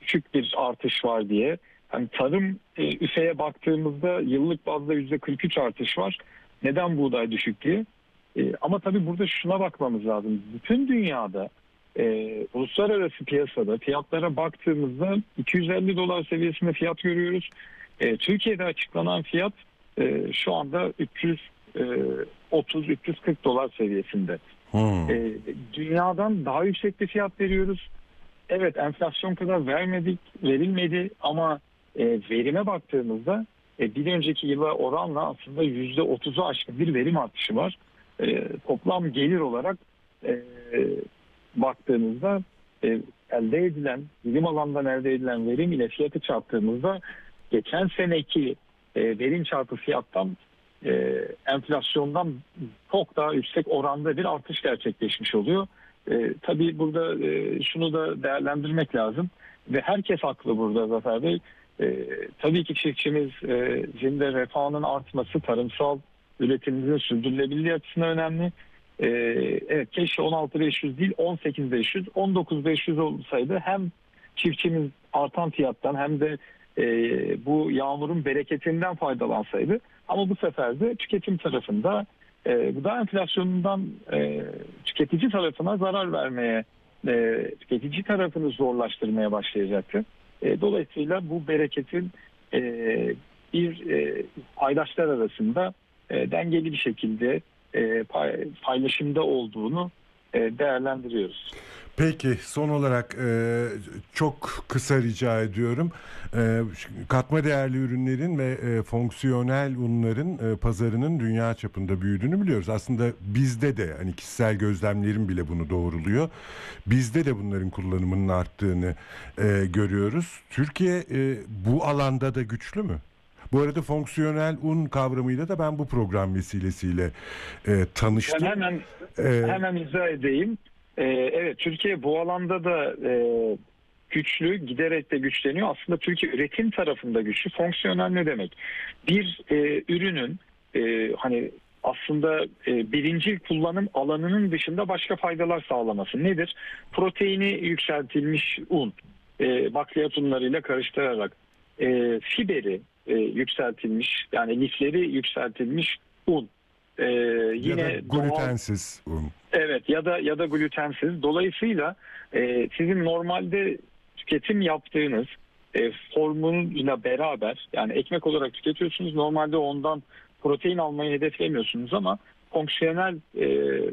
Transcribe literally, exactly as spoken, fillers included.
küçük bir artış var diye. Hani tarım e, üfeye baktığımızda yıllık bazda yüzde kırk üç artış var. Neden buğday düşük diye. E, ama tabii burada şuna bakmamız lazım. Bütün dünyada e, uluslararası piyasada fiyatlara baktığımızda iki yüz elli dolar seviyesinde fiyat görüyoruz. E, Türkiye'de açıklanan fiyat e, şu anda üç yüz otuz üç yüz kırk dolar seviyesinde. Hmm. E, dünyadan daha yüksek bir fiyat veriyoruz. Evet, enflasyon kadar vermedik, verilmedi ama e, verime baktığımızda e, bir önceki yıla oranla aslında yüzde otuzu aşkın bir verim artışı var. E, toplam gelir olarak e, baktığımızda e, elde edilen, bilim alanından elde edilen verim ile fiyatı çarptığımızda geçen seneki e, verim çarpı fiyattan e, enflasyondan çok daha yüksek oranda bir artış gerçekleşmiş oluyor. E, tabii burada e, şunu da değerlendirmek lazım ve herkes haklı burada Zafer Bey. E, tabii ki çiftçimizin de refahının artması tarımsal üretimimizin sürdürülebilirliği açısından önemli. E, evet, keşke on altı bin beş yüz değil on sekiz bin beş yüz, on dokuz bin beş yüz olsaydı hem çiftçimiz artan fiyattan hem de e, bu yağmurun bereketinden faydalansaydı. Ama bu sefer de tüketim tarafında e, gıda enflasyonundan e, tüketici tarafına zarar vermeye, e, tüketici tarafını zorlaştırmaya başlayacaktı. E, dolayısıyla bu bereketin e, bir e, paydaşlar arasında e, dengeli bir şekilde e, pay, paylaşımda olduğunu e, değerlendiriyoruz. Peki son olarak e, çok kısa rica ediyorum. E, katma değerli ürünlerin ve e, fonksiyonel unların e, pazarının dünya çapında büyüdüğünü biliyoruz. Aslında bizde de hani kişisel gözlemlerim bile bunu doğruluyor. Bizde de bunların kullanımının arttığını e, görüyoruz. Türkiye e, bu alanda da güçlü mü? Bu arada fonksiyonel un kavramıyla da ben bu program vesilesiyle e, tanıştım. Ben hemen Ee, hemen izah edeyim. Ee, evet, Türkiye bu alanda da e, güçlü, giderek de güçleniyor. Aslında Türkiye üretim tarafında güçlü. Fonksiyonel ne demek? Bir e, ürünün e, hani aslında e, birincil kullanım alanının dışında başka faydalar sağlaması nedir? Proteini yükseltilmiş un, e, bakliyat unlarıyla karıştırarak e, fiberi e, yükseltilmiş, yani lifleri yükseltilmiş un. Ee, yine ya da glutensiz un. Evet, ya da ya da glutensiz. Dolayısıyla e, sizin normalde tüketim yaptığınız e, formuyla beraber, yani ekmek olarak tüketiyorsunuz. Normalde ondan protein almayı hedeflemiyorsunuz ama fonksiyonel e,